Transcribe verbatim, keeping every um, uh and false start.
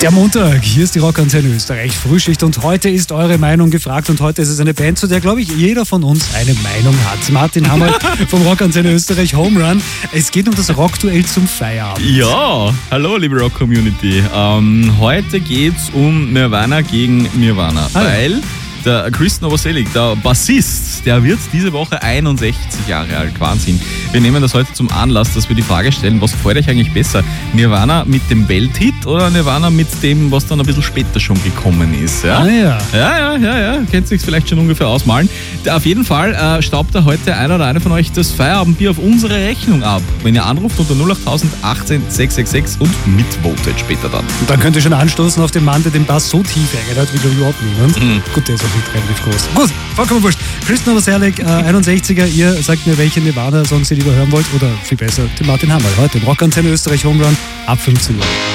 Der Montag, hier ist die Rockantenne Österreich Frühschicht und heute ist eure Meinung gefragt und heute ist es eine Band, zu der, glaube ich, jeder von uns eine Meinung hat. Martin Hammer vom Rockantenne Österreich Home Run. Es geht um das Rockduell zum Feierabend. Ja, hallo liebe Rock-Community. Ähm, heute geht's um Nirvana gegen Nirvana, ah, weil ja. der Chris Novoselic, der Bassist, der wird diese Woche einundsechzig Jahre alt. Wahnsinn. Wir nehmen das heute zum Anlass, dass wir die Frage stellen, was gefällt euch eigentlich besser? Nirvana mit dem Welthit oder Nirvana mit dem, was dann ein bisschen später schon gekommen ist? Ja, ah, ja. ja, ja, ja, ja. Könnt ihr sich vielleicht schon ungefähr ausmalen. Auf jeden Fall äh, staubt da heute einer oder eine von euch das Feierabendbier auf unsere Rechnung ab. Wenn ihr anruft unter null acht null null achtzehn sechs sechs sechs und mitvotet später dann. Und dann könnt ihr schon anstoßen auf den Mann, der den Bass so tief eingehört hat, wie glaube überhaupt niemand. Mhm. Gut, der ist auch nicht relativ groß. Gut, vollkommen wurscht. Chris Novoselic, äh, einundsechziger, ihr sagt mir, welche Nirvana-Songs ihr lieber hören wollt oder viel besser, den Martin Hammer. Heute im Rockantenne Österreich Home Run ab fünfzehn Uhr.